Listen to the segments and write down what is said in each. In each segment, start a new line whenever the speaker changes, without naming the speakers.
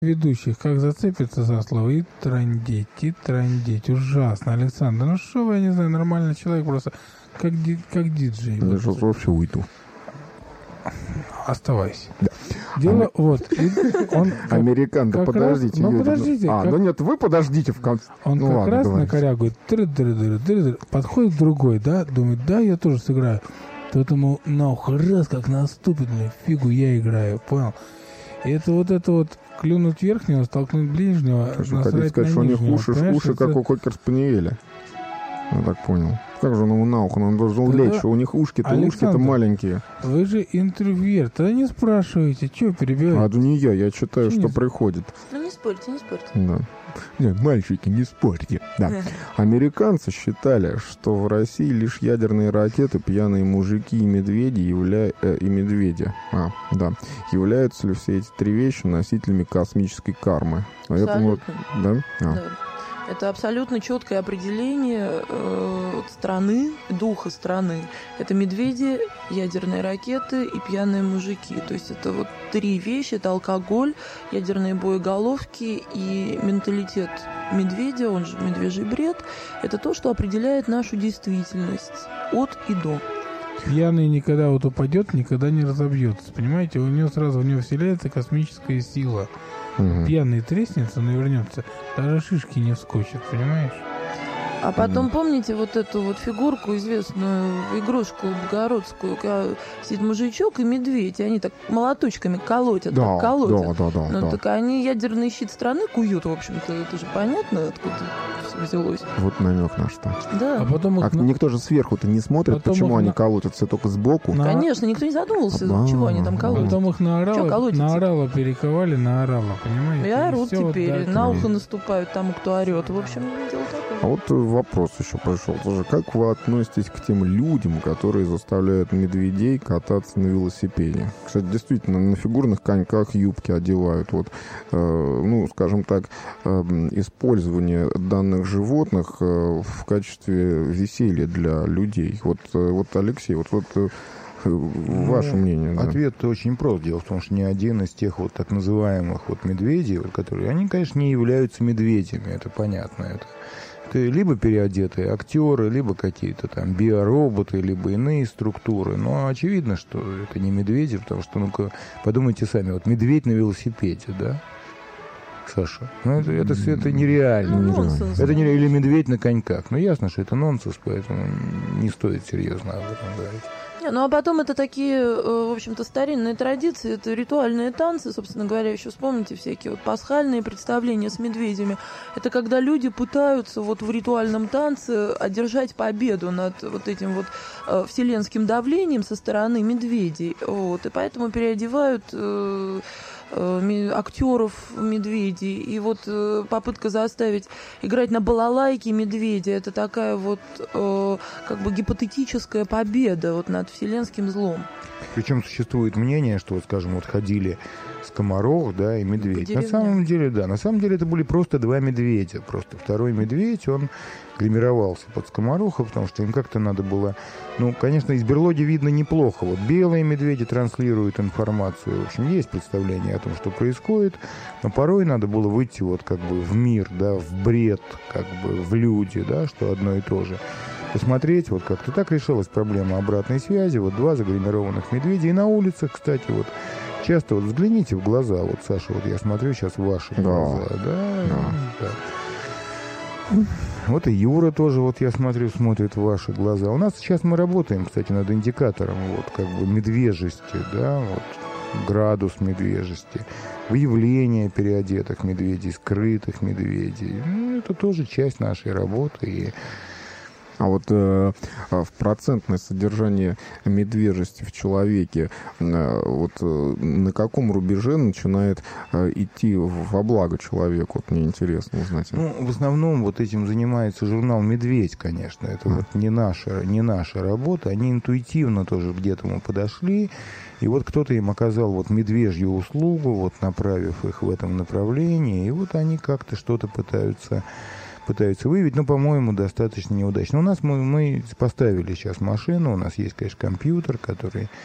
ведущих как зацепится за слово и трандеть. Ужасно, Александр. Ну что вы, я не знаю, нормальный человек просто, как диджей.
Я сейчас вообще уйду.
Оставайся. Дело вот.
Американ, да подождите.
Ну подождите.
Ну нет, вы подождите в конце.
Он как раз на корягу подходит к другой, да, думает, да, я тоже сыграю. Тот ему на ухо раз как наступит, мне фигу я играю, понял? И это вот клюнуть верхнего, столкнуть ближнего.
Хотите сказать, что у них уши как у кокер-спаниеля. Я так понял. Как же он ему на ухо? Он должен лечь, что у них ушки-то маленькие.
Вы же интервьюер, тогда не спрашивайте, что перебиваете?
Не я читаю, что приходит.
Ну не спорьте.
Да. Нет, мальчики, не спорьте. Да. Американцы считали, что в России лишь ядерные ракеты, пьяные мужики и медведи являются ли все эти три вещи носителями космической кармы.
Абсолютно.
Да?
Да. Это абсолютно четкое определение страны, духа страны. Это медведи, ядерные ракеты и пьяные мужики. То есть это вот три вещи. Это алкоголь, ядерные боеголовки и менталитет медведя, он же медвежий бред. Это то, что определяет нашу действительность от и до.
Пьяный никогда вот упадет, никогда не разобьется. Понимаете, у него вселяется космическая сила. Пьяный треснется, но вернется. Даже шишки не вскочат, понимаешь?
А потом помните вот эту вот фигурку, известную игрушку богородскую, сидит мужичок и медведь, и они так молоточками колотят.
Да.
Так они ядерный щит страны куют, в общем-то, это же понятно, откуда все взялось.
Вот намек на что.
Да.
А потом
никто же сверху-то не смотрит, почему они колотятся, только сбоку.
Конечно, никто не задумывался, чего они там колотят.
Потом их на орала перековали, понимаете?
И орут теперь, на ухо наступают тому, кто орет. В общем, дело такое.
А вот вопрос еще пришел. Тоже, как вы относитесь к тем людям, которые заставляют медведей кататься на велосипеде? Кстати, действительно, на фигурных коньках юбки одевают. Вот, скажем так, использование данных животных в качестве веселья для людей. Вот Алексей, ваше мнение. Да.
Ответ очень прост. Дело в том, что ни один из тех вот так называемых медведей, которые, они, конечно, не являются медведями, это понятно. Это либо переодетые актеры, либо какие-то там биороботы, либо иные структуры. Но очевидно, что это не медведи, потому что, ну-ка, подумайте сами, медведь на велосипеде, да? Саша, это нереально.
Нонсенс.
Это нереально. Или медведь на коньках. Ясно, что это нонсенс, поэтому не стоит серьезно об этом говорить.
А потом это такие, в общем-то, старинные традиции, это ритуальные танцы, собственно говоря, еще вспомните всякие пасхальные представления с медведями. Это когда люди пытаются в ритуальном танце одержать победу над этим вселенским давлением со стороны медведей. И поэтому переодевают актеров медведей. И попытка заставить играть на балалайке медведя, это такая гипотетическая победа над вселенским злом.
Причем существует мнение, что, скажем, ходили скоморох, да, и медведь. На самом деле это были просто два медведя. Просто второй медведь, он гримировался под скомороха, потому что им как-то надо было... конечно, из берлоги видно неплохо. Белые медведи транслируют информацию. В общем, есть представление о том, что происходит, но порой надо было выйти в мир, да, в бред, в люди, да, что одно и то же. Посмотреть, как-то так решилась проблема обратной связи. Два загримированных медведя. И на улицах, кстати, часто взгляните в глаза. Саша, я смотрю сейчас в ваши глаза. Да. И Юра тоже, я смотрю, смотрит в ваши глаза. У нас сейчас мы работаем, кстати, над индикатором, медвежести, да, градус медвежести, выявление переодетых медведей, скрытых медведей. Это тоже часть нашей работы. И
А в процентное содержание медвежьести в человеке на каком рубеже начинает идти во благо человеку? Мне интересно узнать.
В основном этим занимается журнал «Медведь», конечно. Это не наша работа. Они интуитивно тоже где-то мы подошли. И кто-то им оказал медвежью услугу, направив их в этом направлении. И они как-то что-то пытаются выявить, но, по-моему, достаточно неудачно. У нас мы поставили сейчас машину, у нас есть, конечно, компьютер, который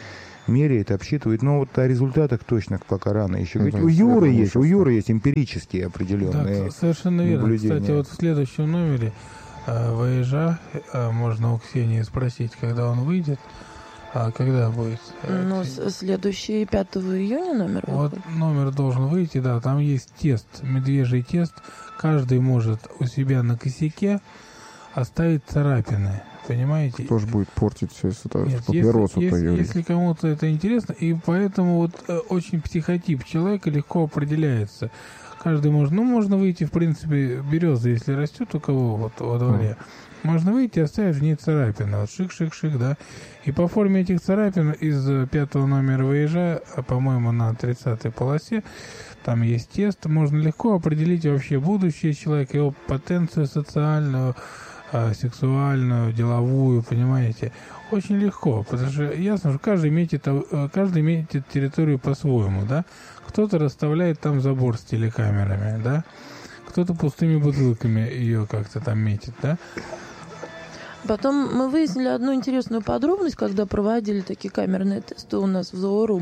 меряет, обсчитывает. Но вот о результатах точно пока рано еще говорить.
Ну,
У Юры есть эмпирические определенные
Да, совершенно верно.
наблюдения.
Кстати, вот в следующем номере «Вояжа» можно у Ксении спросить, когда он выйдет. А когда будет?
Ну, следующий 5 июня номер
Вот
выходит.
номер должен выйти, да, там есть тест, медвежий тест. Каждый может у себя на косяке оставить царапины, понимаете?
Кто же будет портить все это
Нет,
папиросу-то, Юрий?
если кому-то это интересно, и поэтому вот очень психотип человека легко определяется. Каждый может, можно выйти, в принципе, береза, если растет у кого вот во дворе, можно выйти и оставить в ней царапины. Вот шик-шик-шик, да. И по форме этих царапин из 5-го номера «Вояжа», по-моему, на 30-й полосе, там есть тест, можно легко определить вообще будущее человека, его потенцию социальную, сексуальную, деловую, понимаете. Очень легко, потому что ясно, что каждый метит территорию по-своему, да. Кто-то расставляет там забор с телекамерами, да. Кто-то пустыми бутылками ее как-то там метит, да.
Потом мы выяснили одну интересную подробность, когда проводили такие камерные тесты у нас в Зоорум,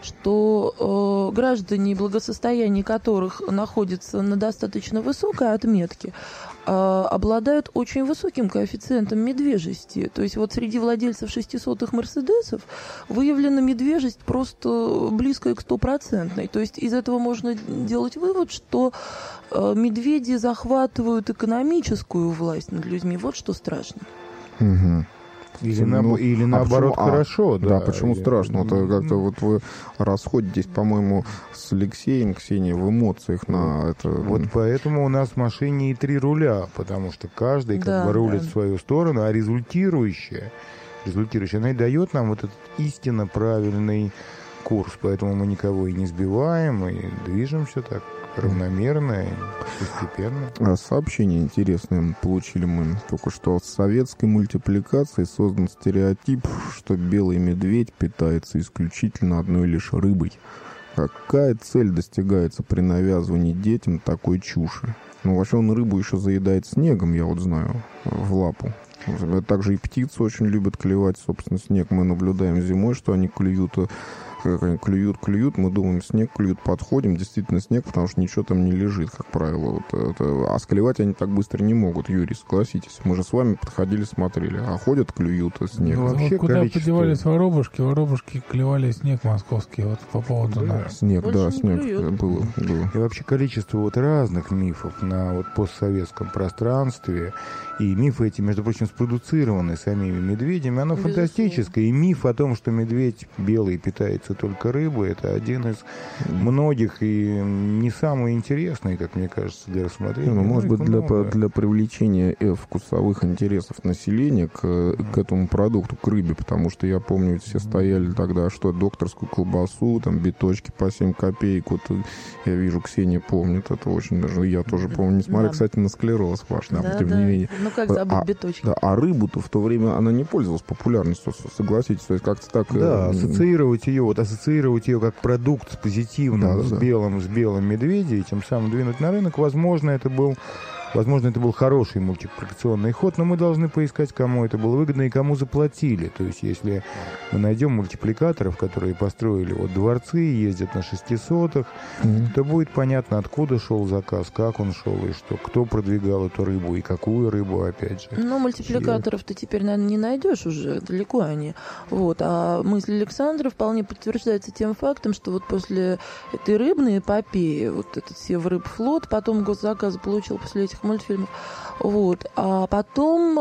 что граждане, благосостояние которых находится на достаточно высокой отметке, обладают очень высоким коэффициентом медвежьести. То есть вот среди владельцев 600-х Мерседесов выявлена медвежьесть просто близкая к 100%. То есть из этого можно делать вывод, что медведи захватывают экономическую власть над людьми. Вот что страшно.
Угу.
Или наоборот хорошо.
Да, почему страшно? Это как-то вот вы расходитесь, по-моему, с Алексеем, Ксенией, в эмоциях на это.
Вот поэтому у нас в машине и 3 руля, потому что каждый как бы рулит в свою сторону, а результирующая, она и дает нам вот этот истинно правильный курс. Поэтому мы никого и не сбиваем, и движемся так равномерно и постепенно.
Сообщение интересное получили мы только что. С советской мультипликацией создан стереотип, что белый медведь питается исключительно одной лишь рыбой. Какая цель достигается при навязывании детям такой чуши? Ну, вообще он рыбу еще заедает снегом, я вот знаю, в лапу. Также и птицы очень любят клевать, собственно, снег. Мы наблюдаем зимой, что они клюют, мы думаем, снег клюют, подходим, действительно снег, потому что ничего там не лежит, как правило. А склевать они так быстро не могут, Юрий, согласитесь. Мы же с вами подходили, смотрели, а ходят, клюют снег.
Ну,
вообще
куда подевались воробушки клевали снег московский, вот по поводу...
Снег,
больше
да,
не
снег
клюют.
было.
И вообще количество вот разных мифов на вот постсоветском пространстве, и мифы эти, между прочим, спродуцированы самими медведями, оно фантастическое. И миф о том, что медведь белый питается только рыбой, это один из многих и не самый интересный, как мне кажется, для рассмотрения.
Ну, может быть, для привлечения вкусовых интересов населения к этому продукту, к рыбе, потому что я помню, все стояли тогда, что докторскую колбасу, там, биточки по 7 копеек, вот я вижу, Ксения помнит, это очень даже, я тоже помню, несмотря, кстати, на склероз ваш, тем не менее.
Ну, как забыть биточки.
Да, а рыбу-то в то время она не пользовалась популярностью, согласитесь, то есть как-то так...
Да, ассоциировать ее как продукт с позитивным, с белым медведем, и тем самым двинуть на рынок, возможно, это был хороший мультипликационный ход, но мы должны поискать, кому это было выгодно и кому заплатили. То есть, если мы найдем мультипликаторов, которые построили вот дворцы, ездят на 600-х, то будет понятно, откуда шел заказ, как он шел, и что, кто продвигал эту рыбу, и какую рыбу, опять же.
Ну, мультипликаторов ты теперь, наверное, не найдешь уже, далеко они. Вот. А мысль Александра вполне подтверждается тем фактом, что вот после этой рыбной эпопеи, вот этот Севрыбфлот, потом госзаказ получил после этих мультфильмов. Вот. А потом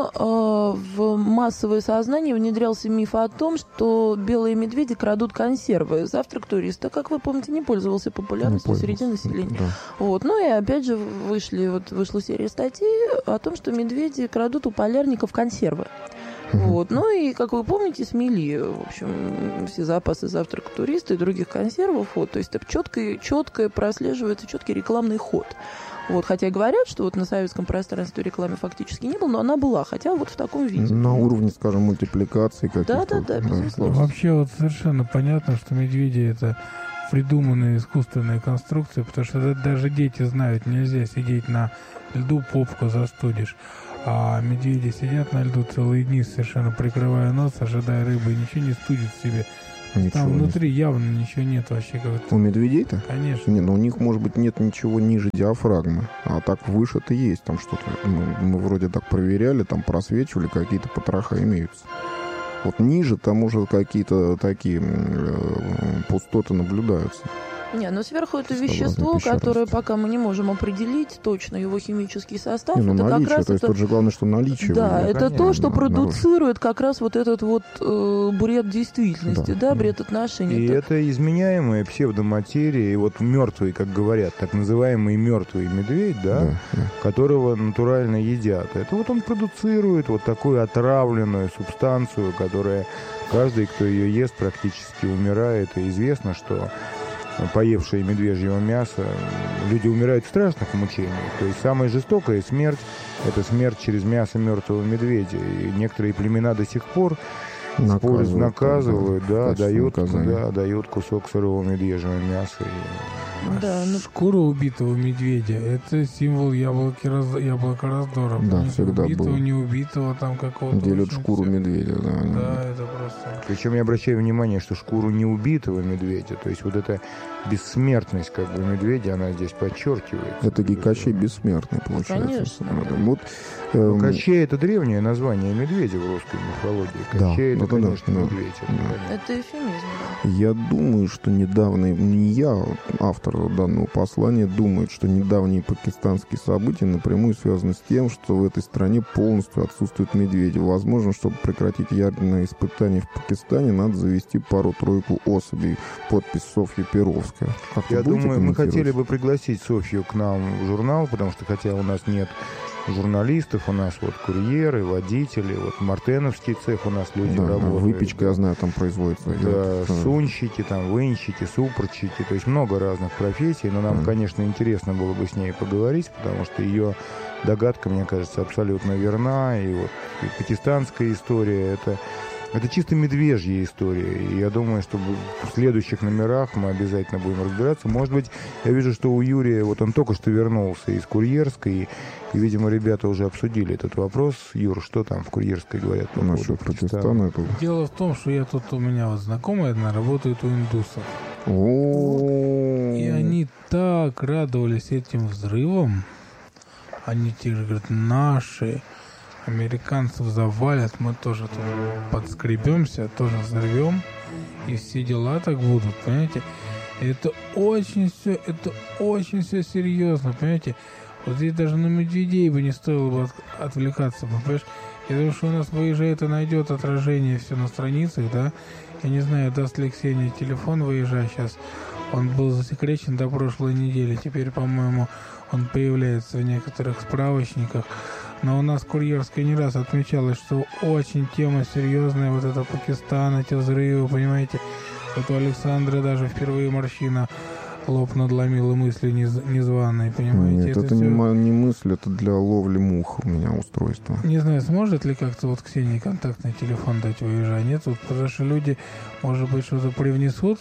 в массовое сознание внедрялся миф о том, что белые медведи крадут консервы. Завтрак туриста, как вы помните, не пользовался популярностью среди населения. Да. Вот. Ну и опять же вышла серия статей о том, что медведи крадут у полярников консервы. Вот. Ну и, как вы помните, смели, в общем, все запасы завтрака туриста и других консервов. Вот. То есть это четко прослеживается четкий рекламный ход. Вот, хотя говорят, что вот на советском пространстве рекламы фактически не было, но она была, хотя вот в таком виде.
На уровне, скажем, мультипликации каких-то.
Да, безусловно.
Вообще вот совершенно понятно, что медведи — это придуманные искусственные конструкции, потому что даже дети знают, нельзя сидеть на льду, попку застудишь. А медведи сидят на льду целые дни, совершенно прикрывая нос, ожидая рыбы, и ничего не студит себе
Ничего
Там
не
внутри явно ничего нет вообще как-то.
У медведей-то?
Конечно.
Не, ну у них, может быть, нет ничего ниже диафрагмы. А так выше-то есть там что-то. Мы вроде так проверяли, там просвечивали, какие-то потроха имеются. Вот ниже там уже какие-то такие пустоты наблюдаются.
Не, но сверху это
Согласно
вещество,
пещерности.
которое пока мы не можем определить точно его химический состав.
Не, ну
это
наличие,
как раз
то есть
это...
тут же главное, что наличие.
Да,
вы-
это
конечно,
то, что
обнаружите.
продуцирует как раз вот этот вот бред действительности,
Да,
да, бред отношений.
И
Это-
это изменяемая псевдоматерия, и вот мертвый, как говорят, так называемый мертвый медведь, да,
Да.
которого натурально едят. Это вот он продуцирует вот такую отравленную субстанцию, которая каждый, кто ее ест, практически умирает. И известно, что поевшие медвежьего мяса люди умирают в страшных мучениях. То есть самая жестокая смерть – это смерть через мясо мертвого медведя. И некоторые племена до сих пор наказывают, да, дают кусок сырого медвежьего мяса.
Да, ну,
Шкура убитого медведя — это символ яблока раздора.
Да,
Понимаете,
всегда
убитого,
был.
не убитого, там какого-то...
Делят
очень
шкуру
всё.
медведя, да. они-
Да, это просто...
Причем я обращаю внимание, что шкуру неубитого медведя, то есть вот эта бессмертность как бы медведя, она здесь подчеркивается.
Это Кощей бессмертный, получается.
Конечно,
Да.
да.
Вот,
Ну, Кощей — это древнее название медведя в русской мифологии.
Да,
Кощей — это,
ну да,
конечно,
да.
медведь. это
Да.
понятно.
это эфемизм, да.
Я думаю, что недавно, не я, автор данного послания, думает, что недавние пакистанские события напрямую связаны с тем, что в этой стране полностью отсутствуют медведи. Возможно, чтобы прекратить ядерные испытания в Пакистане, надо завести пару-тройку особей. Подпись Софья Перовская. Как вы
Я
будете
думаю, мы
комментировать?
хотели бы пригласить Софью к нам в журнал, потому что хотя у нас нет журналистов, у нас вот курьеры, водители, вот мартеновский цех у нас люди
Да, да,
работают.
выпечка, я знаю, там производится.
Да, сунщики, там, вынщики, супорщики, то есть много разных профессий, но нам, конечно, интересно было бы с ней поговорить, потому что ее догадка, мне кажется, абсолютно верна, и вот и пакистанская история, это чисто медвежья история, и я думаю, что в следующих номерах мы обязательно будем разбираться. Может быть, я вижу, что у Юрия, вот он только что вернулся из Курьерской, и видимо, ребята уже обсудили этот вопрос. Юр, что там в Курьерской говорят по поводу
Насчет
Пакистана?
Пакистана это...
Дело в том, что у меня вот знакомая одна работает у индусов.
О,
И они так радовались этим взрывом. Они те же говорят, наши американцев завалят, мы тоже тут подскребемся, тоже взорвем. И все дела так будут, понимаете? Это очень все серьезно, понимаете? Вот здесь даже на медведей бы не стоило бы отвлекаться, понимаешь? Я думаю, что у нас выезжает и найдет отражение все на страницах, да? Я не знаю, даст ли Ксения телефон выезжать сейчас. Он был засекречен до прошлой недели. Теперь, по-моему, он появляется в некоторых справочниках. Но у нас в Курьерской не раз отмечалось, что очень тема серьезная. Вот это Пакистан, эти взрывы, понимаете? Вот у Александра даже впервые морщина лоб надломила, мысли незваные, понимаете?
Нет, это
всё-
не мысль, это для ловли мух у меня устройство.
Не знаю, сможет ли как-то вот Ксении контактный телефон дать выезжать? Нет, вот, потому что люди, может быть, что-то привнесут.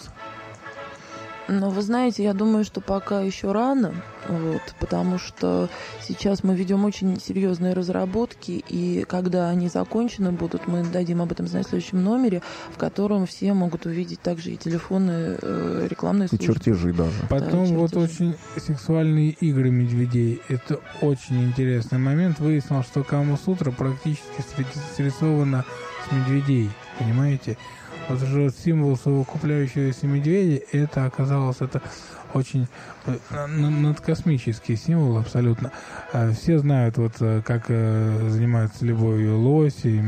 Но вы знаете, я думаю, что пока еще рано, вот, потому что сейчас мы ведем очень серьезные разработки, и когда они закончены будут, мы дадим об этом знать в следующем номере, в котором все могут увидеть также и телефоны, рекламные
И
службы.
чертежи даже.
Потом
Да,
вот
чертежи.
очень сексуальные игры медведей. Это очень интересный момент. Выяснилось, что Камасутра практически срисована с медведей. Понимаете? Вот уже вот символ совокупляющегося медведя, это оказалось, это очень надкосмический символ абсолютно. Все знают, вот как занимаются любовью лоси,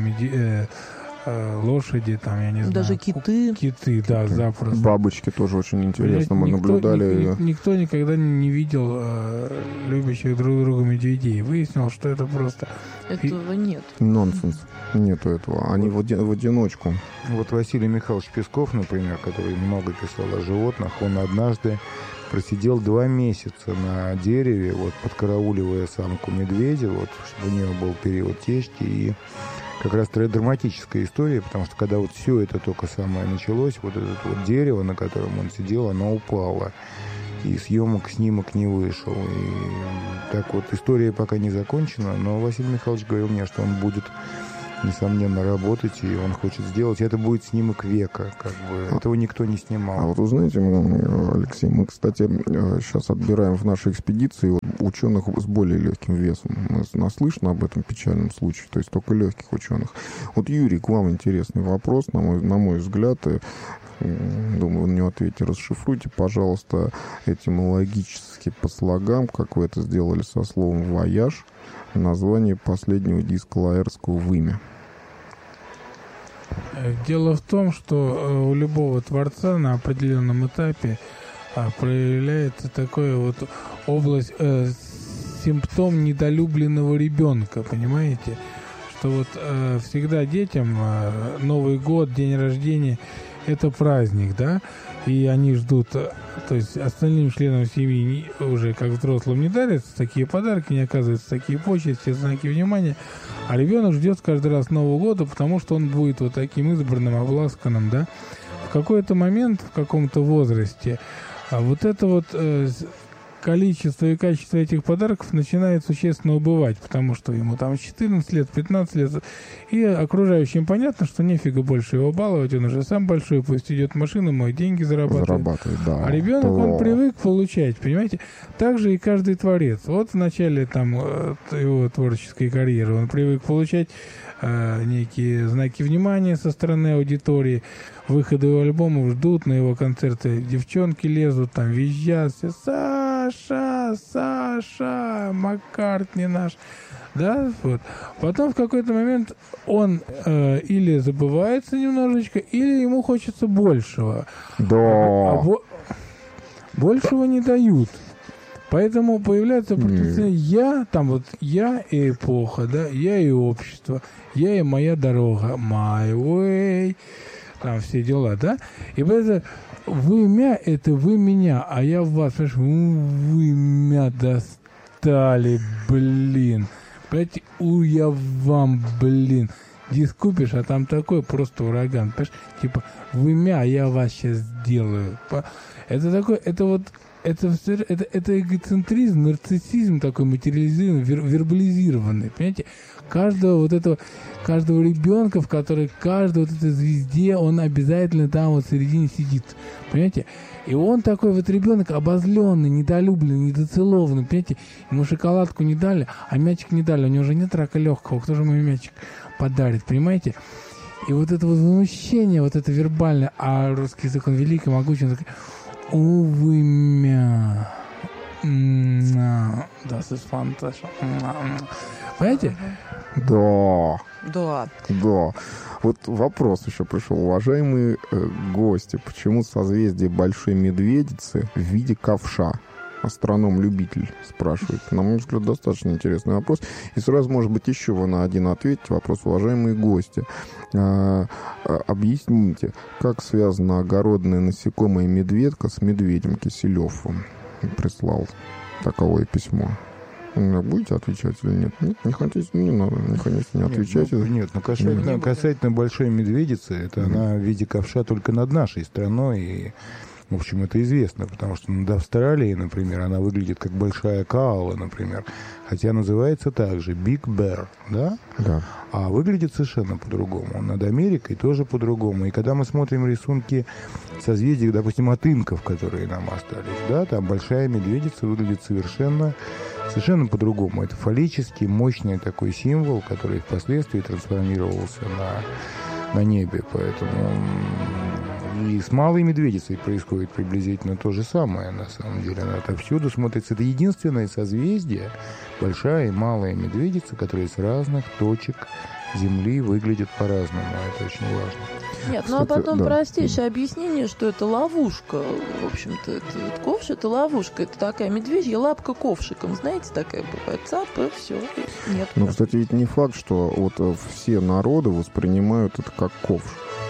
лошади, там, я не знаю.
Даже киты.
Киты, да, запросто.
Бабочки тоже очень интересно. Мы
Никто-
наблюдали.
Никто никогда не видел любящих друг друга медведей. Выяснил, что это просто...
Этого нет.
Нонсенс. Нету этого. Они в одиночку.
Вот Василий Михайлович Песков, например, который много писал о животных, он однажды просидел 2 месяца на дереве, вот подкарауливая самку медведя, вот, чтобы у нее был период течки, и как раз драматическая история, потому что когда вот все это только самое началось, вот это вот дерево, на котором он сидел, оно упало. И снимок не вышел. И так вот история пока не закончена, но Василий Михайлович говорил мне, что он будет несомненно, работать, и он хочет сделать. Это будет снимок века, как бы. Этого никто не снимал.
А вот вы знаете, Алексей, мы, кстати, сейчас отбираем в нашей экспедиции ученых с более легким весом. Мы наслышаны об этом печальном случае, то есть только легких ученых. Вот, Юрий, к вам интересный вопрос, на мой взгляд, и, думаю, вы на него ответите. Расшифруйте, пожалуйста, этимологически по слогам, как вы это сделали со словом «вояж», название последнего диска Лаэртского «Вымя».
Дело в том, что у любого творца на определенном этапе проявляется такая вот область, симптом недолюбленного ребенка, понимаете? Что вот всегда детям Новый год, день рождения — это праздник, да? И они ждут, то есть остальным членам семьи уже как взрослым не дарятся такие подарки, не оказываются такие почести, знаки внимания, а ребенок ждет каждый раз Нового года, потому что он будет вот таким избранным, обласканным, да. В какой-то момент, в каком-то возрасте, вот это вот количество и качество этих подарков начинает существенно убывать, потому что ему там 14 лет, 15 лет, и окружающим понятно, что нефига больше его баловать, он уже сам большой, пусть идет в машину, мой деньги зарабатывает.
Да.
А ребенок, он привык получать, понимаете? Так же и каждый творец. Вот в начале там его творческой карьеры он привык получать некие знаки внимания со стороны аудитории, выходы его альбомов ждут, на его концерты девчонки лезут, там визжат все: Саша, Маккартни наш, да, вот. Потом в какой-то момент он или забывается немножечко, или ему хочется большего.
Да.
Большего не дают. Поэтому появляется я и эпоха, да, я и общество, я и моя дорога, my way, там все дела, да. И поэтому вымя — это вы меня, а я в вас, понимаешь, вы меня достали, блин. Понимаете, я вам, блин. Диск купишь, а там такой просто ураган, понимаешь, типа вымя, а я вас сейчас сделаю. Это такой, это вот, это эгоцентризм, нарциссизм такой материализированный, вербализированный, понимаете? Каждого ребенка, в которой каждой вот этой звезде, он обязательно там вот в середине сидит, понимаете? И он такой вот ребенок обозленный, недолюбленный, недоцелованный, понимаете? Ему шоколадку не дали, а мячик не дали, у него уже нет рака легкого, кто же ему мячик подарит, понимаете? И вот это вот возмущение, вот это вербальное, а русский язык, он великий, могучий, он такой: вымя. Das ist fantastisch. Понимаете?
Да. Вот вопрос еще пришел. Уважаемые гости, почему созвездие Большой Медведицы в виде ковша? Астроном-любитель спрашивает. На мой взгляд, достаточно интересный вопрос. И сразу, может быть, еще вы на один ответите. Вопрос: уважаемые гости, объясните, как связана огородная насекомая медведка с медведем? Киселев вам прислал таковое письмо. Будете отвечать или нет? Нет, не хотите? Не надо, не хотите, не отвечайте.
Нет, касательно Большой Медведицы, это она в виде ковша только над нашей страной, и, в общем, это известно, потому что над Австралией, например, она выглядит как большая коала, например, хотя называется также Big Bear, да?
Да.
А выглядит совершенно по-другому. Над Америкой тоже по-другому. И когда мы смотрим рисунки созвездий, допустим, от инков, которые нам остались, да, там Большая Медведица выглядит совершенно по-другому. Это фаллический, мощный такой символ, который впоследствии трансформировался на небе. Поэтому и с Малой Медведицей происходит приблизительно то же самое, на самом деле. Она отовсюду смотрится. Это единственное созвездие, Большая и Малая Медведица, которые с разных точек Земли выглядят по-разному. Это очень важно.
Нет, ну а потом простейшее объяснение, что это ловушка. В общем-то, это ковш — это ловушка. Это такая медвежья лапка ковшиком. Знаете, такая бывает. Цап, и все. Нет.
Ну, кстати, ведь не факт, что вот все народы воспринимают это как ковш.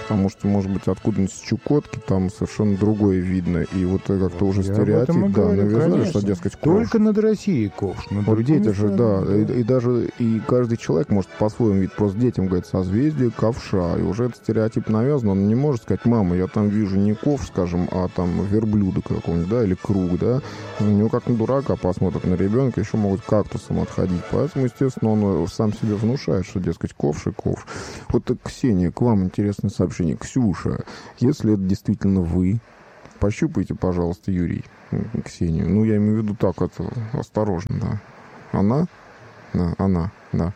потому что, может быть, откуда-нибудь с Чукотки там совершенно другое видно. И вот как-то уже стереотип, навязали, что, дескать, ковш.
Только над Россией ковш.
Вот дети же, и даже и каждый человек может по-своему видеть. Просто детям говорит созвездие ковша. И уже этот стереотип навязан. Он не может сказать: мама, я там вижу не ковш, скажем, а там верблюда какого-нибудь, да, или круг, да. У него как на дурака посмотрят, на ребенка, еще могут кактусом отходить. Поэтому, естественно, он сам себе внушает, что, дескать, ковш и ковш. Вот, Ксения, к вам интересное сообщение. Ксюша, если это действительно вы, пощупайте, пожалуйста, Юрий, Ксению. Ну, я имею в виду так, это осторожно, да. Она, да.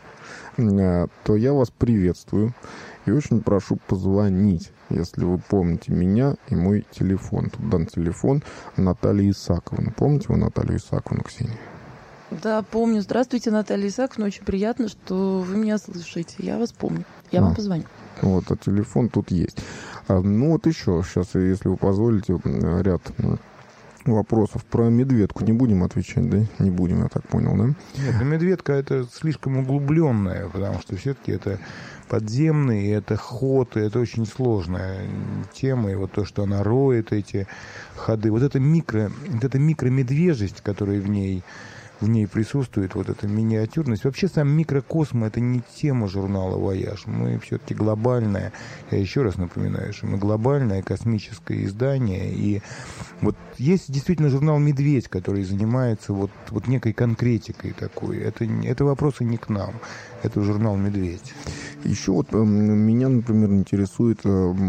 То я вас приветствую и очень прошу позвонить, если вы помните меня и мой телефон. Тут дан телефон Натальи Исаковны. Помните вы Наталью Исаковну, Ксения?
Да, помню. Здравствуйте, Наталья Исаковна. Очень приятно, что вы меня слышите. Я вас помню. Я вам позвоню.
Вот, а телефон тут есть. Ну вот еще сейчас, если вы позволите, ряд вопросов про медведку. Не будем отвечать, да? Не будем, я так понял, да?
Нет, но медведка это слишком углубленная, потому что все-таки это подземный, это ход, и это очень сложная тема. И вот то, что она роет эти ходы, вот эта микромедвежесть, которая в ней присутствует, вот эта миниатюрность. Вообще сам микрокосм — это не тема журнала «Вояж». Мы все-таки глобальное, я еще раз напоминаю, что мы глобальное космическое издание. И вот есть действительно журнал «Медведь», который занимается вот некой конкретикой такой. Это вопросы не к нам. Это журнал «Медведь».
Еще вот меня, например, интересует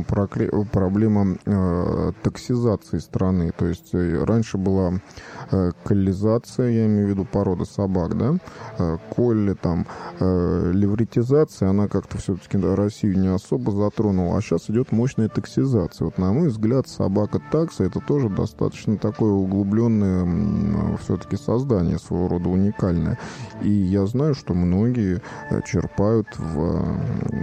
проблема таксизации страны. То есть раньше была коллизация, я имею в виду породы собак, да, колли, там, левретизация, она как-то все-таки Россию не особо затронула, а сейчас идет мощная таксизация. Вот, на мой взгляд, собака-такса — это тоже достаточно такое углубленное все-таки создание, своего рода уникальное. И я знаю, что многие черпают в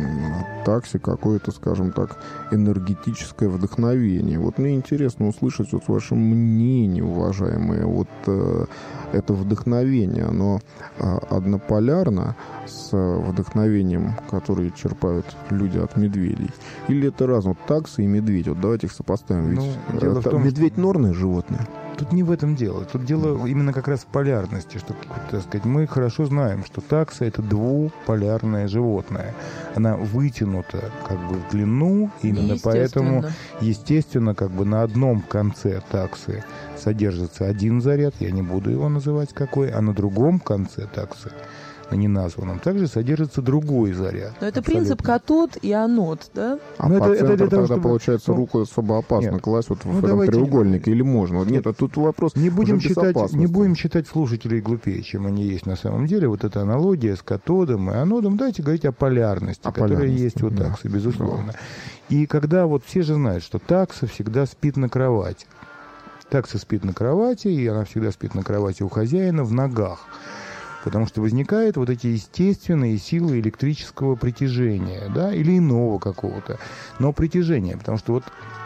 такси какое-то, скажем так, энергетическое вдохновение. Вот мне интересно услышать вот ваше мнение, уважаемые. Вот это вдохновение, оно однополярно с вдохновением, которое черпают люди от медведей? Или это разное? Вот такса и медведь, вот давайте их сопоставим. Ведь медведь норное животное?
Тут не в этом дело. Тут дело именно как раз в полярности. Что, так сказать, мы хорошо знаем, что такса — это двуполярное животное. Она вытянута как бы в длину, именно поэтому, естественно, как бы на одном конце таксы содержится один заряд, я не буду его называть какой, а на другом конце таксы, на неназванном, также содержится другой заряд.
Но это принцип катод и анод, да?
А по центру тогда, получается, руку особо опасно класть вот в этом треугольнике, или можно? Нет, а тут вопрос
не будем считать слушателей глупее, чем они есть на самом деле. Вот эта аналогия с катодом и анодом, давайте говорить о полярности, которая есть у таксы, безусловно. Да. И когда вот все же знают, что такса всегда спит на кровати. Такса спит на кровати, и она всегда спит на кровати у хозяина в ногах. Потому что возникают вот эти естественные силы электрического притяжения, да, или иного какого-то, но притяжения. Потому что вот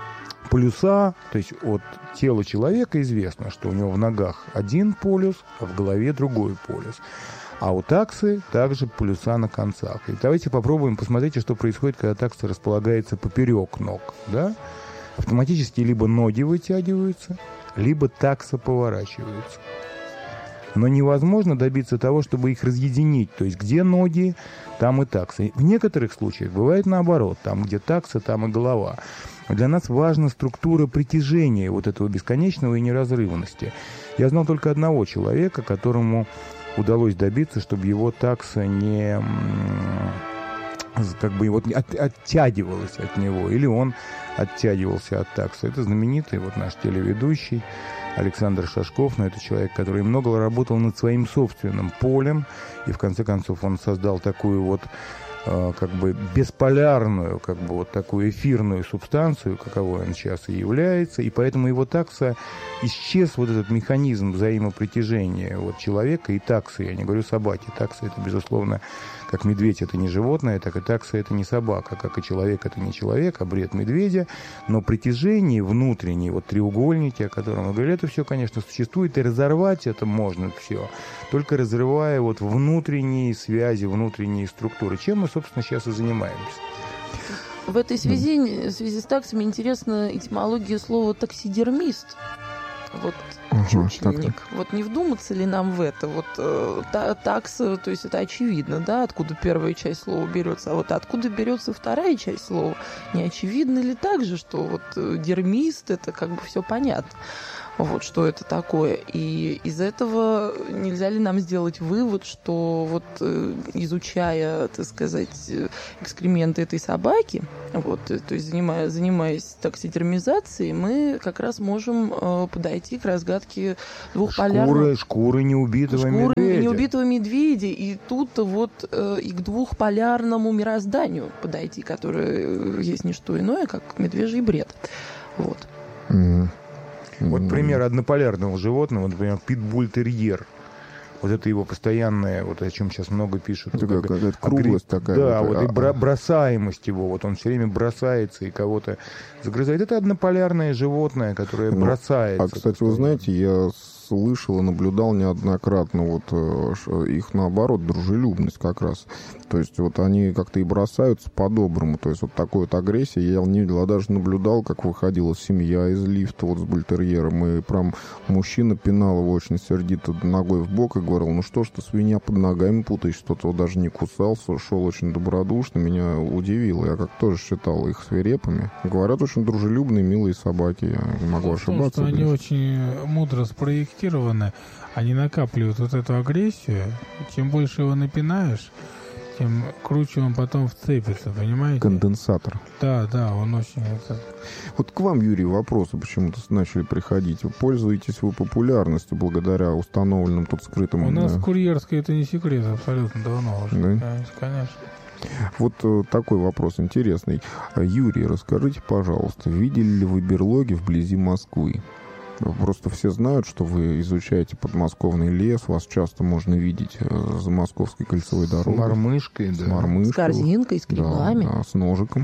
полюса, то есть от тела человека известно, что у него в ногах один полюс, а в голове другой полюс. А у таксы также полюса на концах. И давайте попробуем, посмотрите, что происходит, когда такса располагается поперек ног, да? Автоматически либо ноги вытягиваются, либо такса поворачивается. Но невозможно добиться того, чтобы их разъединить. То есть где ноги, там и такса. В некоторых случаях бывает наоборот. Там, где такса, там и голова. Для нас важна структура притяжения вот этого бесконечного и неразрывности. Я знал только одного человека, которому удалось добиться, чтобы его такса не как бы вот оттягивалась от него, или он оттягивался от такса. Это знаменитый вот наш телеведущий Александр Шашков, но это человек, который много работал над своим собственным полем, и в конце концов он создал такую вот как бы бесполярную, как бы вот такую эфирную субстанцию, каковой он сейчас и является, и поэтому его такса исчез, вот этот механизм взаимопритяжения вот человека и таксы, я не говорю собаки, такса — это, безусловно, как медведь — это не животное, так и такса — это не собака, как и человек — это не человек, а бред медведя, но притяжение внутреннее, вот треугольники, о котором мы говорили, это все, конечно, существует, и разорвать это можно все, только разрывая вот внутренние связи, внутренние структуры, чем мы, собственно, сейчас и занимаемся.
В этой связи, в связи с таксами, интересна этимология слова таксидермист. Вот чучельник. Вот не вдуматься ли нам в это? Вот такса, то есть это очевидно, да, откуда первая часть слова берется, а вот откуда берется вторая часть слова? Не очевидно ли также, что вот дермист, это как бы все понятно? Вот что это такое. И из этого нельзя ли нам сделать вывод, что вот изучая, так сказать, экскременты этой собаки, вот, то есть занимаясь таксидермизацией, мы как раз можем подойти к разгадке двухполярного...
Шкуры неубитого медведя.
неубитого медведя. И тут вот и к двухполярному мирозданию подойти, которое есть не что иное, как медвежий бред. Вот.
Вот пример однополярного животного, например, питбуль-терьер. Вот это его постоянное, вот о чем сейчас много пишут.
Какая-то круглость такая.
Да, вот и бросаемость его. Вот он все время бросается и кого-то загрызает. Это однополярное животное, которое бросается.
А, кстати, вы знаете, я слышал и наблюдал неоднократно вот их, наоборот, дружелюбность как раз. То есть вот они как-то и бросаются по-доброму. То есть вот такой вот агрессии я не видел. А даже наблюдал, как выходила семья из лифта вот с бультерьером. И прям мужчина пинал его очень сердито ногой в бок и говорил: ну что ж ты, свинья, под ногами путаешь, что-то вот даже не кусался, шел очень добродушно. Меня удивило. Я как тоже считал их свирепыми. Говорят, очень дружелюбные, милые собаки. Я не могу ошибаться.
Что они очень мудро спроектированы. Они накапливают вот эту агрессию. Чем больше его напинаешь, тем круче он потом вцепится, понимаете?
Конденсатор.
Да, он очень...
Вот к вам, Юрий, вопросы почему-то начали приходить. Пользуетесь вы популярностью благодаря установленным тут скрытым...
У нас курьерская, это не секрет, абсолютно давно уже.
Да?
Конечно.
Вот такой вопрос интересный. Юрий, расскажите, пожалуйста, видели ли вы берлоги вблизи Москвы? Просто все знают, что вы изучаете подмосковный лес, вас часто можно видеть за Московской кольцевой дорогой.
С мормышкой, да.
С мормышкой.
С корзинкой, с грибами.
Да, с ножиком.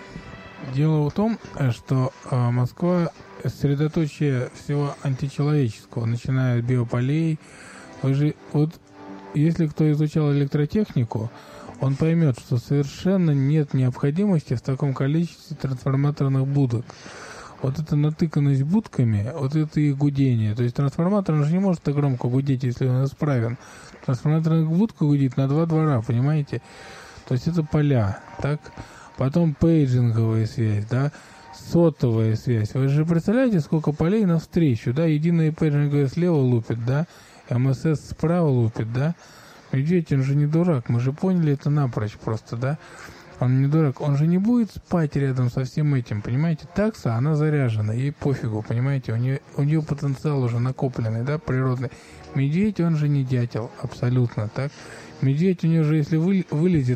Дело в том, что Москва средоточие всего античеловеческого, начиная от биополей. Вы же, вот, если кто изучал электротехнику, он поймет, что совершенно нет необходимости в таком количестве трансформаторных будок. Вот эта натыканность будками, вот это и гудение. То есть трансформатор, он же не может так громко гудеть, если он исправен. Трансформаторная будка гудит на 2 двора, понимаете? То есть это поля, так? Потом пейджинговая связь, да? Сотовая связь. Вы же представляете, сколько полей навстречу, да? Единая пейджинговая слева лупит, да? МСС справа лупит, да? Видите, он же не дурак, мы же поняли это напрочь просто, да? Он не дурак, он же не будет спать рядом со всем этим, понимаете? Такса, она заряжена, ей пофигу, понимаете? У нее потенциал уже накопленный, да, природный. Медведь, он же не дятел, абсолютно, так? Медведь у него же, если вылезет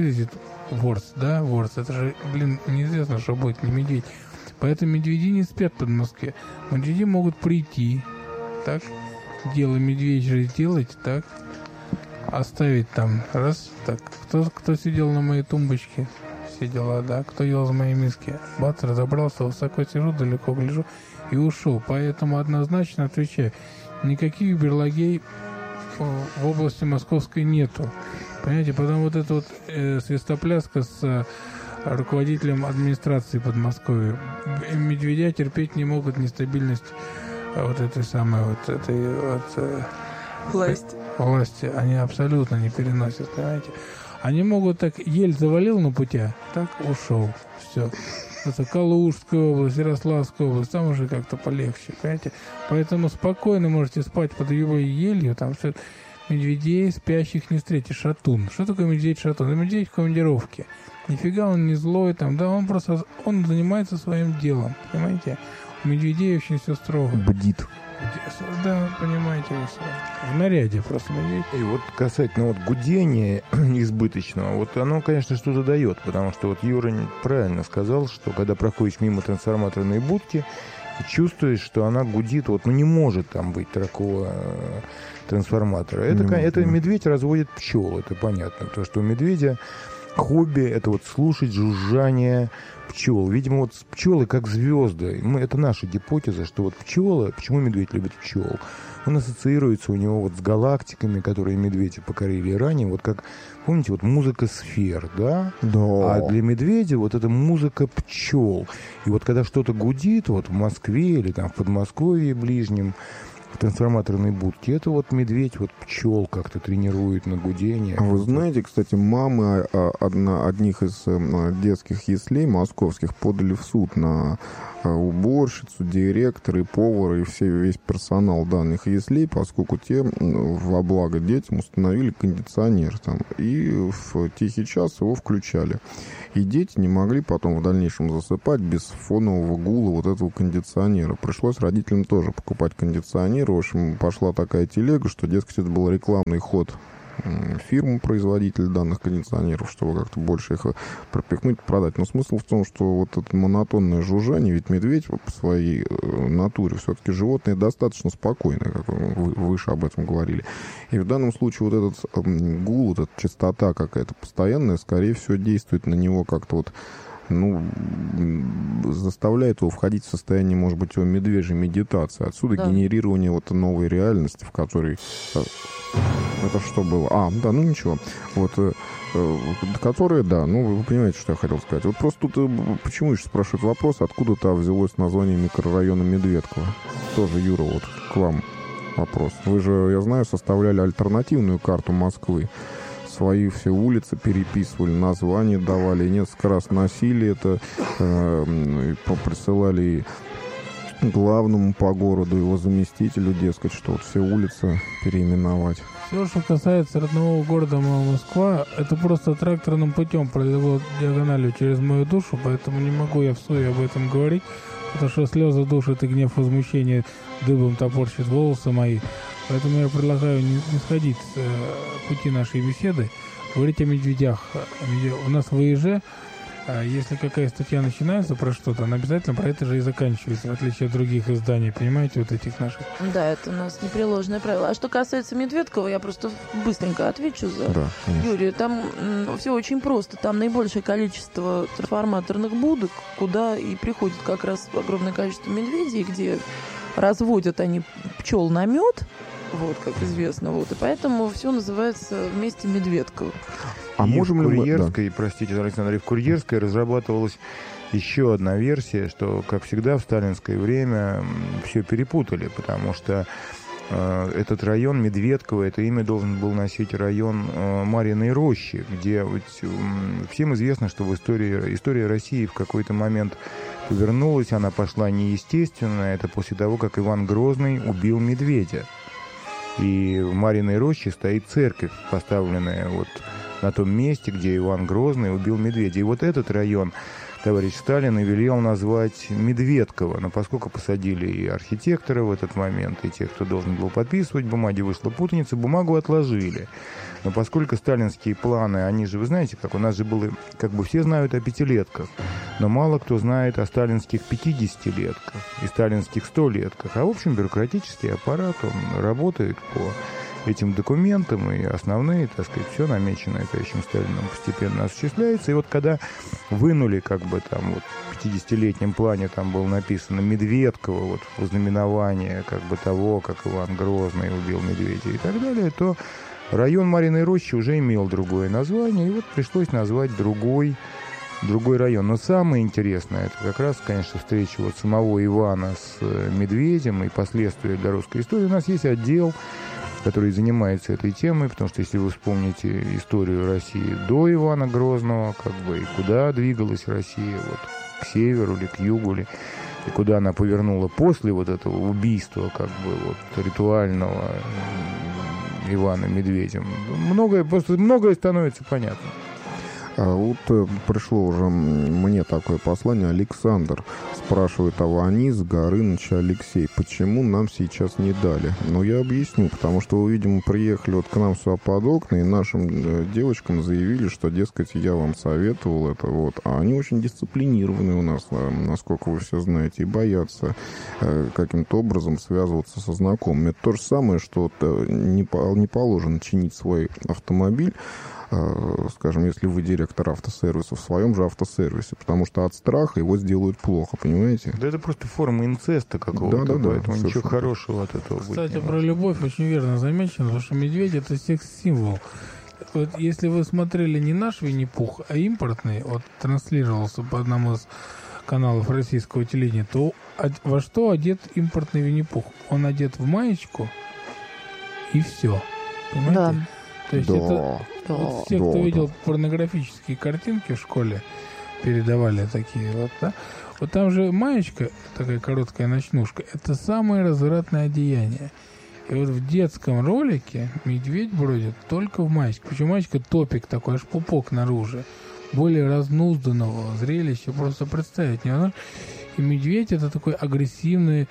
ворс, да, ворс, это же, неизвестно, что будет, не медведь. Поэтому медведи не спят под Москве. Медведи могут прийти, так, дело медведя сделать, так, оставить там, раз, так, кто сидел на моей тумбочке, все дела, да, кто ел из моей миски, бац, разобрался, высоко сижу, далеко гляжу и ушел. Поэтому однозначно отвечаю, никаких берлогей в области московской нету. Понимаете, потом вот эта вот свистопляска с руководителем администрации Подмосковья. Медведя терпеть не могут нестабильность вот этой самой вот этой вот власти. Они абсолютно не переносят, понимаете. Они могут так, ель завалил на пути, так ушел. Все. Это Калужская область, Ярославская область, там уже как-то полегче, понимаете. Поэтому спокойно можете спать под любой елью, там все. Медведей спящих не встретишь. Шатун. Что такое медведь-шатун? Это медведь в командировке. Нифига он не злой, там, да, он просто, он занимается своим делом, понимаете. У медведей очень все строго.
Бдит.
Да, понимаете, в наряде просто медведь.
И вот касательно вот гудения избыточного, вот оно, конечно, что-то дает, потому что вот Юра правильно сказал, что когда проходишь мимо трансформаторной будки, чувствуешь, что она гудит, вот, ну не может там быть такого трансформатора. Это медведь разводит пчел, это понятно, потому что у медведя хобби — это вот слушать жужжание пчел. Видимо, вот пчелы как звезды. Это наша гипотеза, что вот пчелы, почему медведь любит пчел? Он ассоциируется у него вот с галактиками, которые медведи покорили ранее. Вот как, помните, вот музыка сфер, да?
Да.
А для медведя вот это музыка пчел. И вот когда что-то гудит вот в Москве или там в Подмосковье ближнем, в трансформаторной будке, это вот медведь вот пчел как-то тренирует на гудение.
Вы знаете, кстати, мамы одних из детских яслей московских подали в суд на уборщицу, директора и повара и весь персонал данных яслей, поскольку те во благо детям установили кондиционер там, и в тихий час его включали. И дети не могли потом в дальнейшем засыпать без фонового гула вот этого кондиционера. Пришлось родителям тоже покупать кондиционер. В общем, пошла такая телега, что, дескать, это был рекламный ход фирмы-производитель данных кондиционеров, чтобы как-то больше их пропихнуть, продать. Но смысл в том, что вот это монотонное жужжание, ведь медведь по своей натуре все-таки животное достаточно спокойное, как вы выше об этом говорили. И в данном случае вот этот гул, вот эта частота какая-то постоянная, скорее всего, действует на него как-то вот, заставляет его входить в состояние, может быть, его медвежьей медитации. Отсюда генерирование вот новой реальности, в которой... Это что было? Ничего. Вот, которые, вы понимаете, что я хотел сказать. Вот просто тут, почему еще спрашивают вопрос, откуда-то взялось название микрорайона Медведково? Тоже, Юра, вот к вам вопрос. Вы же, я знаю, составляли альтернативную карту Москвы. Свои все улицы переписывали, названия давали, и несколько раз носили это, присылали главному по городу, его заместителю, дескать, что вот все улицы переименовать.
Все, что касается родного города Москва, это просто тракторным путем пролило диагональю через мою душу, поэтому не могу я в суе об этом говорить, потому что слезы душат и гнев возмущения дыбом топорщит волосы мои. Поэтому я предлагаю не сходить с пути нашей беседы, говорить о медведях. У нас в ИЖ, если какая статья начинается про что-то, она обязательно про это же и заканчивается, в отличие от других изданий, понимаете, вот этих наших.
Да, это у нас непреложное правило. А что касается Медведкова, я просто быстренько отвечу за Юрия. Там все очень просто. Там наибольшее количество трансформаторных будок, куда и приходит как раз огромное количество медведей, где разводят они пчел на мед, вот, как известно, вот, и поэтому все называется вместе Медведково.
А можем ли
Курьерской, простите, Александр, в Курьерской разрабатывалась еще одна версия, что, как всегда, в сталинское время все перепутали, потому что этот район Медведково, это имя должен был носить район Марьиной рощи, где всем известно, что в история России в какой-то момент повернулась, она пошла неестественно, это после того, как Иван Грозный убил медведя. И в Марьиной роще стоит церковь, поставленная вот на том месте, где Иван Грозный убил медведя. И вот этот район товарищ Сталин и велел назвать Медведково. Но поскольку посадили и архитектора в этот момент, и тех, кто должен был подписывать бумаги, вышла путаница, бумагу отложили. Но поскольку сталинские планы, они же, вы знаете, как у нас же было, как бы все знают о пятилетках, но мало кто знает о сталинских 50-летках и сталинских 100-летках. А в общем, бюрократический аппарат, он работает по этим документам, и основные, так сказать, все намеченное товарищем Сталином постепенно осуществляется. И вот когда вынули, как бы там вот в 50-летнем плане там было написано Медведково, вот вознаменование как бы того, как Иван Грозный убил медведя и так далее, то район Марьиной рощи уже имел другое название, и вот пришлось назвать другой район. Но самое интересное, это как раз, конечно, встреча вот самого Ивана с медведем и последствия для русской истории. У нас есть отдел, который занимается этой темой, потому что если вы вспомните историю России до Ивана Грозного, как бы, и куда двигалась Россия, вот к северу или к югу, и куда она повернула после вот этого убийства, как бы, вот, ритуального Ивана медведем, многое становится понятно.
Вот пришло уже мне такое послание. Александр спрашивает Аванис, Горыныч, Алексей, почему нам сейчас не дали? Ну, я объясню, потому что вы, видимо, приехали вот к нам сюда под окна, и нашим девочкам заявили, что, дескать, я вам советовал это, вот. А они очень дисциплинированы у нас, насколько вы все знаете, и боятся каким-то образом связываться со знакомыми. Это то же самое, что не положено чинить свой автомобиль, скажем, если вы директор автосервиса, в своем же автосервисе, потому что от страха его сделают плохо, понимаете?
Да это просто форма инцеста какого-то,
да,
поэтому ничего хорошего от этого
Кстати,
быть не
про
может.
любовь очень верно замечено, потому что медведь — это секс-символ. Вот если вы смотрели не наш Винни-Пух, а импортный, вот транслировался по одному из каналов российского телевидения, то во что одет импортный Винни-Пух? Он одет в маечку и все. Понимаете?
Да.
То есть это вот все, кто видел порнографические картинки в школе, передавали такие вот, да? Вот там же маечка, такая короткая ночнушка, это самое развратное одеяние. И вот в детском ролике медведь бродит только в маечке. Причем маечка топик такой, аж пупок наружу. Более разнузданного зрелища просто представить невозможно. И медведь — это такой агрессивный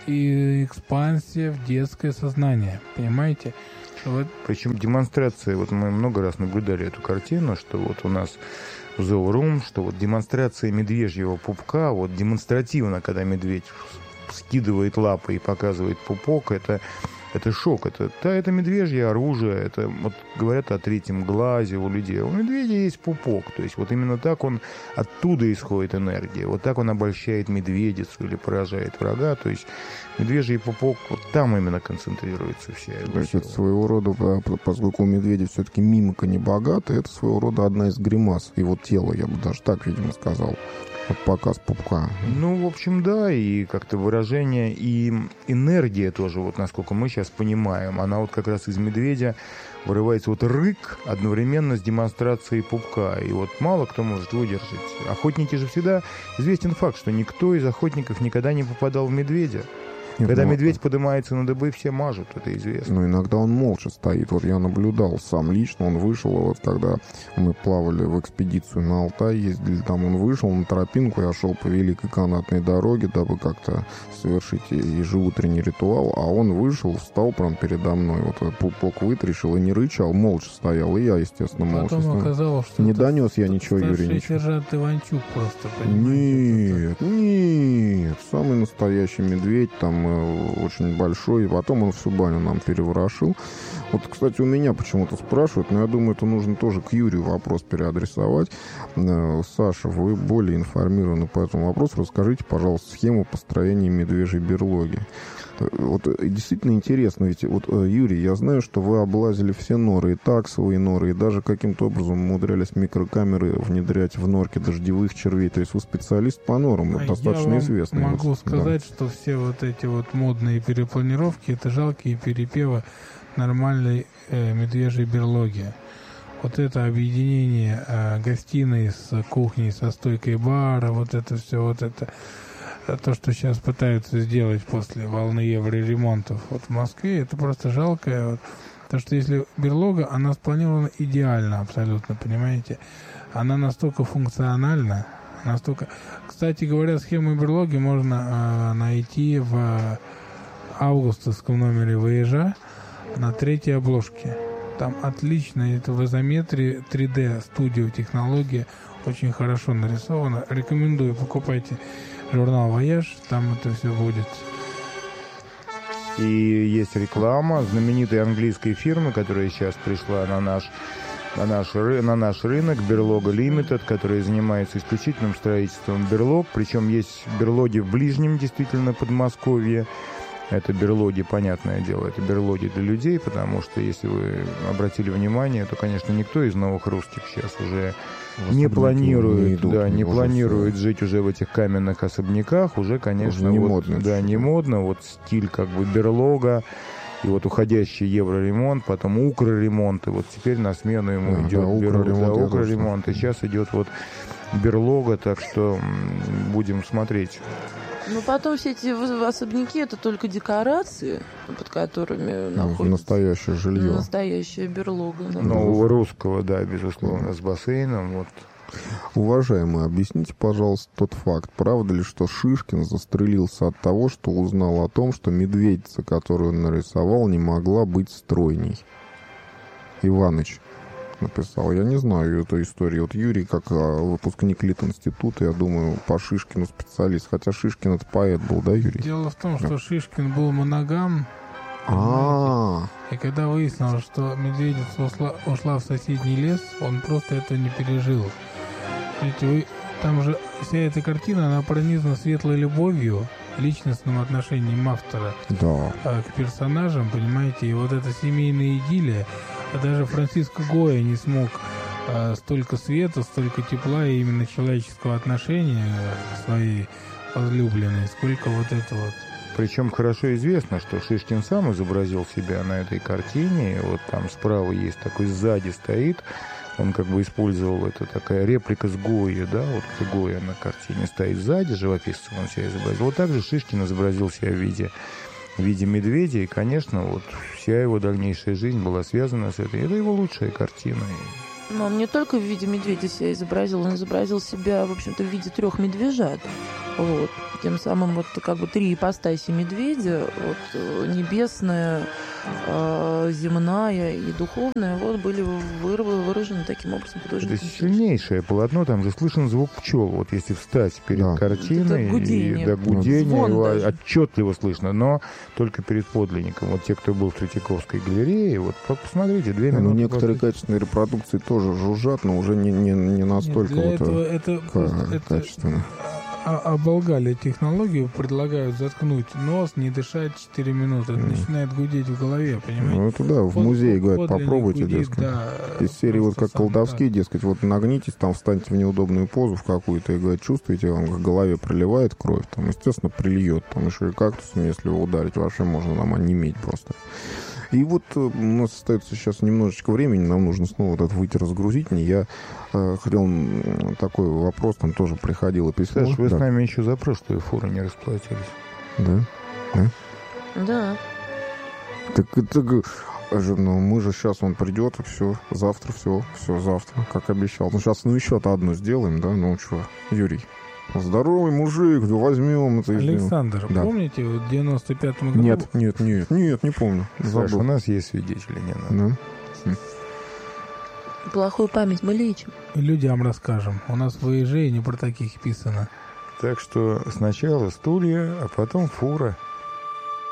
и экспансия в детское сознание. Понимаете? Вот.
Причем демонстрация, вот мы много раз наблюдали эту картину, что вот у нас в Zooroom, что вот демонстрация медвежьего пупка, вот демонстративно, когда медведь скидывает лапы и показывает пупок, это шок. Это медвежье оружие. Это вот говорят о третьем глазе у людей. У медведя есть пупок. То есть вот именно так оттуда исходит энергия. Вот так он обольщает медведицу или поражает врага. То есть медвежий пупок, вот там именно концентрируется вся его
То есть
сила.
это своего рода, поскольку у медведя все-таки мимика не богата, это своего рода одна из гримас его тела, я бы даже так, видимо, сказал. Вот показ пупка.
Ну, в общем, да, и как-то выражение, и энергия тоже, вот насколько мы сейчас понимаем, она вот как раз из медведя вырывается вот рык одновременно с демонстрацией пупка. И вот мало кто может выдержать. Охотники же всегда... Известен факт, что никто из охотников никогда не попадал в медведя.
Нет,
Когда медведь поднимается на дыбы, все мажут, это известно.
Но иногда он молча стоит. Вот я наблюдал сам лично, он вышел, вот когда мы плавали в экспедицию на Алтай, ездили там, он вышел на тропинку, я шел по великой канатной дороге, дабы как-то совершить ежеутренний ритуал, а он вышел, встал прям передо мной, вот этот пупок вытрящил и не рычал, молча стоял, и я, естественно, молча
Потом
стоял.
оказалось, что
Не
это
донес я ничего, Юрий,
старший
ничего.
сержант Иванчук просто, понимаете?
Нет, самый настоящий медведь, там очень большой, и потом он всю баню нам переворошил. Вот, кстати, у меня почему-то спрашивают, но я думаю, это нужно тоже к Юрию вопрос переадресовать. Саша, вы более информированы по этому вопросу. Расскажите, пожалуйста, схему построения медвежьей берлоги. Вот действительно интересно, ведь вот, Юрий, я знаю, что вы облазили все норы, и таксовые норы, и даже каким-то образом умудрялись микрокамеры внедрять в норки дождевых червей. То есть вы специалист по норам, это достаточно известно.
Я могу
вот,
сказать, что все вот эти вот модные перепланировки — это жалкие перепевы нормальной медвежьей берлоги. Вот это объединение гостиной с кухней, со стойкой бара, вот это все, вот это... То, что сейчас пытаются сделать после волны евроремонтов вот в Москве, это просто жалко. Вот. Потому что если берлога, она спланирована идеально абсолютно, понимаете? Она настолько функциональна, настолько... Кстати говоря, схему берлоги можно найти в августовском номере «Вояжа» на 3-й обложке. Там отлично, это в изометрии 3D студио технология, очень хорошо нарисовано. Рекомендую, покупайте журнал «Вояж», там это все будет.
И есть реклама знаменитой английской фирмы, которая сейчас пришла на наш рынок, Берлога Limited, которая занимается исключительным строительством берлог. Причем есть берлоги в ближнем, действительно, Подмосковье. Это берлоги, понятное дело, это берлоги для людей, потому что, если вы обратили внимание, то, конечно, никто из новых русских сейчас уже не планирует жить уже в этих каменных особняках. Уже, конечно,
уже не
вот,
модно.
Да, не модно. Вот стиль как бы берлога, и вот уходящий евроремонт, потом укроремонт, и вот теперь на смену ему идет укроремонт, и сейчас идет вот берлога, так что будем смотреть.
Ну, потом все эти особняки — это только декорации, под которыми находится
настоящее жилье.
Настоящая берлога.
Нового русского, да, безусловно, с бассейном. Вот.
Уважаемый, объясните, пожалуйста, тот факт. Правда ли, что Шишкин застрелился от того, что узнал о том, что медведица, которую он нарисовал, не могла быть стройней? Иваныч написал. Я не знаю эту историю. Вот Юрий, как выпускник Литинститута, я думаю, по Шишкину специалист. Хотя Шишкин — это поэт был, да, Юрий?
Дело в том, что Шишкин был моногам,
А,
И когда выяснилось, что медведица ушла в соседний лес, он просто этого не пережил. Видите, там же вся эта картина, она пронизана светлой любовью, личностным отношением автора
да.
к персонажам, понимаете, и вот эта семейная идиллия, даже Франциско Гойя не смог столько света, столько тепла и именно человеческого отношения к своей возлюбленной, сколько вот это вот.
Причем хорошо известно, что Шишкин сам изобразил себя на этой картине. Вот там справа есть такой, сзади стоит. Он как бы использовал, это такая реплика с Гойей, да, вот где Гойя на картине стоит сзади, живописцем он себя изобразил. Вот так же Шишкин изобразил себя в виде медведя. И, конечно, вот вся его дальнейшая жизнь была связана с этой. Это его лучшая картина.
Но он не только в виде медведя себя изобразил, он изобразил себя, в общем-то, в виде 3 медвежат. Вот. Тем самым вот как бы 3 ипостаси медведя, вот, небесная, земная и духовная, вот были выражены таким образом художником.
Это сильнейшее полотно, там же слышен звук пчел. Вот если встать перед картиной,
гудение.
Гудение его отчетливо слышно, но только перед подлинником. Вот те, кто был в Третьяковской галерее, вот посмотрите, 2 минуты.
Ну, некоторые качественные репродукции тоже жужжат, но уже не настолько
Нет, это
качественно.
Оболгали технологию, предлагают заткнуть нос, не дышать 4 минуты. Это начинает гудеть в голове, понимаете?
Ну, это да, в музее говорят, попробуйте,
гудит,
дескать.
да,
из серии вот как колдовские, дескать, вот нагнитесь, там встаньте в неудобную позу в какую-то и, говорят, чувствуете, вам в голове проливает кровь, там, естественно, прильет, там еще и кактусом, если его ударить, вообще можно нам онеметь просто. И вот у нас остается сейчас немножечко времени, нам нужно снова вот это выйти разгрузить. Я хотел такой вопрос, там тоже приходило письмо.
Саш, вы с нами еще за прошлую фуру не расплатились.
Да? Да?
Да.
Так ну, мы же сейчас, он придет, и все, завтра, все завтра, как обещал. Ну, сейчас, еще-то одну сделаем, да? Ну, что, Юрий? Здоровый мужик, возьмем это.
Александр,
да.
Помните, вот в 95-м году...
Нет, не помню.
Саша, у нас есть свидетели, не надо.
Да.
Плохую память мы лечим.
Людям расскажем. У нас в ВИЖ не про таких писано.
Так что сначала стулья, а потом фура.